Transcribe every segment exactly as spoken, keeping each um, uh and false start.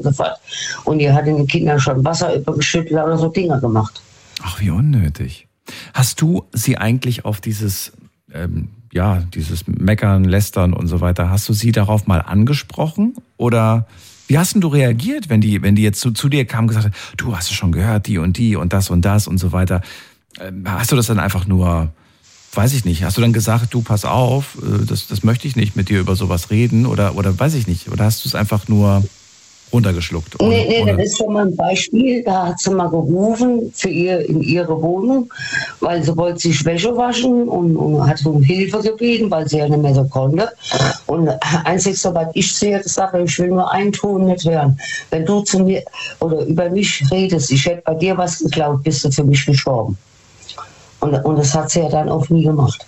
so fort. Und ihr hat den Kindern schon Wasser übergeschüttet oder so Dinge gemacht. Ach, wie unnötig. Hast du sie eigentlich auf dieses, ähm, ja, dieses Meckern, Lästern und so weiter, hast du sie darauf mal angesprochen? Oder wie hast denn du reagiert, wenn die, wenn die jetzt zu, zu dir kamen und gesagt hat, du hast es schon gehört, die und die und das und das und so weiter. Ähm, hast du das dann einfach nur, weiß ich nicht, hast du dann gesagt, du pass auf, das, das möchte ich nicht mit dir über sowas reden oder, oder weiß ich nicht, oder hast du es einfach nur runtergeschluckt? Ohne, nee, nee, ohne das ist schon mal ein Beispiel. Da hat sie mal gerufen für ihr in ihre Wohnung, weil sie wollte sich Wäsche waschen und, und hat um Hilfe gebeten, weil sie ja nicht mehr so konnte. Und einzig, was ich zu ihr gesagt habe, ich will nur einen Ton nicht hören. Wenn du zu mir oder über mich redest, ich hätte bei dir was geklaut, bist du für mich gestorben. Und, und das hat sie ja dann auch nie gemacht.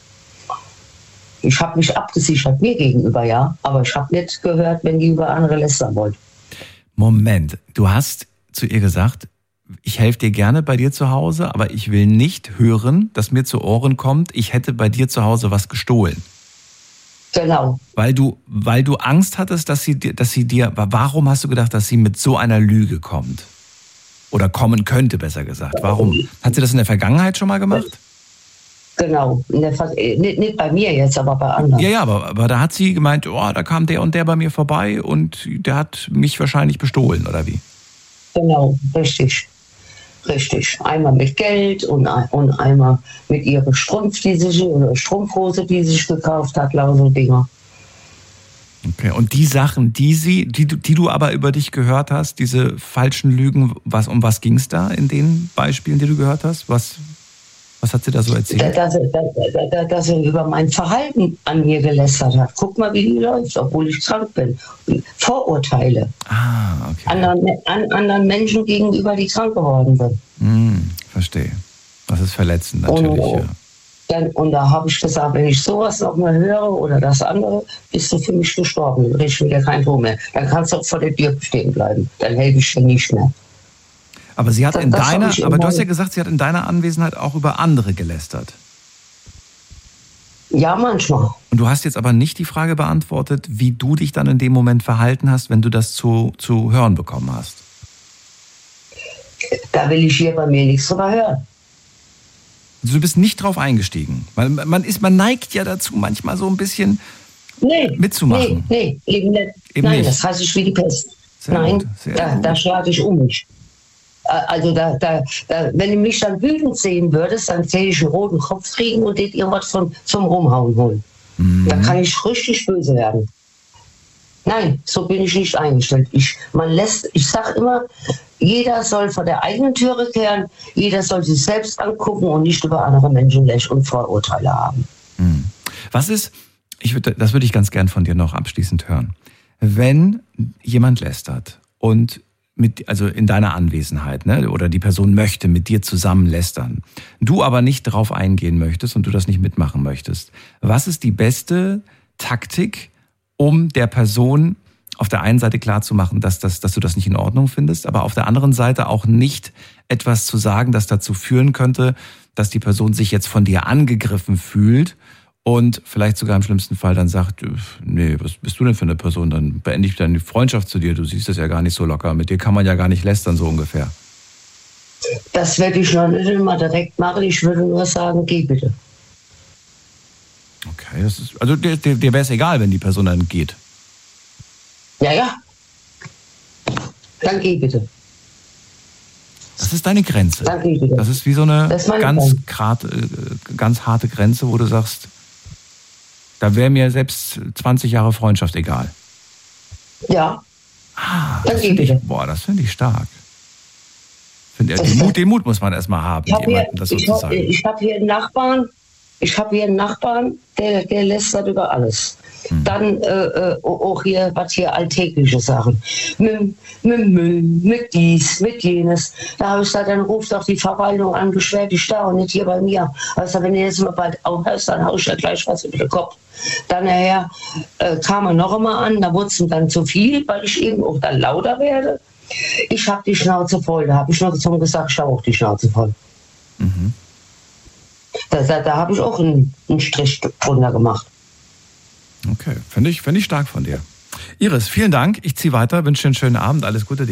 Ich habe mich abgesichert, mir gegenüber, ja, aber ich habe nicht gehört, wenn die über andere lästern wollten. Moment, du hast zu ihr gesagt, ich helfe dir gerne bei dir zu Hause, aber ich will nicht hören, dass mir zu Ohren kommt, ich hätte bei dir zu Hause was gestohlen. Genau. Weil du, weil du Angst hattest, dass sie, dass sie dir, warum hast du gedacht, dass sie mit so einer Lüge kommt? Oder kommen könnte, besser gesagt. Warum? Hat sie das in der Vergangenheit schon mal gemacht? Genau. Der, nicht, nicht bei mir jetzt, aber bei anderen. Ja, ja, aber, aber da hat sie gemeint, oh, da kam der und der bei mir vorbei und der hat mich wahrscheinlich bestohlen, oder wie? Genau, richtig. Richtig. Einmal mit Geld und, und einmal mit ihrer Strumpf, die sich, oder Strumpfhose, die sie sich gekauft hat, lauter Dinger. Okay, und die Sachen, die sie, die, die du aber über dich gehört hast, diese falschen Lügen, was, um was ging es da in den Beispielen, die du gehört hast? Was, was hat sie da so erzählt? Dass, dass, dass, dass sie über mein Verhalten an mir gelästert hat. Guck mal, wie die läuft, obwohl ich krank bin. Vorurteile. Ah, okay. Anderen, an, anderen Menschen gegenüber, die krank geworden sind. Hm, verstehe. Das ist verletzend natürlich, und, ja. Dann, und da habe ich gesagt, wenn ich sowas noch mal höre oder das andere, bist du für mich gestorben. Dann richte ich mir kein Ton mehr. Dann kannst du auch vor der Tür stehen bleiben. Dann helfe ich dir nicht mehr. Aber sie hat das, in das deiner, aber du hast ja immer, gesagt, sie hat in deiner Anwesenheit auch über andere gelästert. Ja, manchmal. Und du hast jetzt aber nicht die Frage beantwortet, wie du dich dann in dem Moment verhalten hast, wenn du das zu, zu hören bekommen hast. Da will ich hier bei mir nichts drüber hören. Also du bist nicht drauf eingestiegen. Man, man, ist, man neigt ja dazu, manchmal so ein bisschen nee, mitzumachen. Nee, nee, eben nicht. Eben Nein, nicht. das hasse ich wie die Pest. Sehr Nein, gut, sehr da, gut. da schlage ich um mich. Also da, da, da, wenn du mich dann wütend sehen würdest, dann zähle ich einen roten Kopf kriegen und dir irgendwas von, zum Rumhauen holen. Mhm. Da kann ich richtig böse werden. Nein, so bin ich nicht eingestellt. Ich, man lässt, ich sage immer, jeder soll vor der eigenen Türe kehren, jeder soll sich selbst angucken und nicht über andere Menschen lächeln und Vorurteile haben. Mhm. Was ist, ich würde, das würde ich ganz gern von dir noch abschließend hören, wenn jemand lästert und mit, also in deiner Anwesenheit, ne, oder die Person möchte mit dir zusammen lästern, du aber nicht darauf eingehen möchtest und du das nicht mitmachen möchtest. Was ist die beste Taktik, um der Person auf der einen Seite klarzumachen, dass, das, dass du das nicht in Ordnung findest, aber auf der anderen Seite auch nicht etwas zu sagen, das dazu führen könnte, dass die Person sich jetzt von dir angegriffen fühlt und vielleicht sogar im schlimmsten Fall dann sagt, nee, was bist du denn für eine Person? Dann beende ich deine Freundschaft zu dir. Du siehst das ja gar nicht so locker. Mit dir kann man ja gar nicht lästern, so ungefähr. Das werde ich noch nicht immer direkt machen. Ich würde nur sagen, geh bitte. Okay, das ist, also dir, dir, dir wäre es egal, wenn die Person dann geht. Ja, ja. Dann geh bitte. Das ist deine Grenze. Dann geh bitte. Das ist wie so eine Das ist meine ganz, grad, ganz harte Grenze, wo du sagst, da wäre mir selbst zwanzig Jahre Freundschaft egal. Ja. Ah, Dann das geh finde ich, bitte. boah, das finde ich stark. Find, Das den, ist- Mut, den Mut muss man erstmal haben, Ich habe hier, jemandem das so ich zu hab, sagen. ich hab hier einen Nachbarn, ich habe hier einen Nachbarn, der, der lästert über alles. Hm. Dann äh, äh, auch hier, was hier alltägliche Sachen. Mit, mit Müll, mit dies, mit jenes. Da habe ich gesagt, dann ruft doch die Verwaltung an, beschwer dich da und nicht hier bei mir. Also wenn du jetzt mal bald aufhörst, dann hau ich dir gleich was über den Kopf. Dann nachher äh, kam er noch einmal an, da wurde es ihm dann zu viel, weil ich eben auch dann lauter werde. Ich habe die Schnauze voll, da habe ich nur zum gesagt, ich habe auch die Schnauze voll. Mhm. Da, da, da habe ich auch einen, einen Strich drunter gemacht. Okay, finde ich, find ich stark von dir. Iris, vielen Dank. Ich ziehe weiter, wünsche dir einen schönen Abend. Alles Gute dir.